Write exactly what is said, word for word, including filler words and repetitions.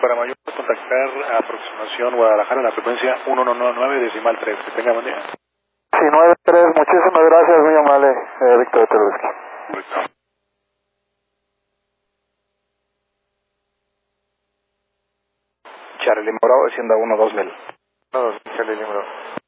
para mayor contactar a aproximación Guadalajara en la frecuencia uno uno nueve decimal tres. Que tenga buen día. Sí, nueve tres, muchísimas gracias, muy amable, eh, Víctor Terubsky. Perfecto. Charlie Morao, Hacienda uno dos mil. No, Charlie, número.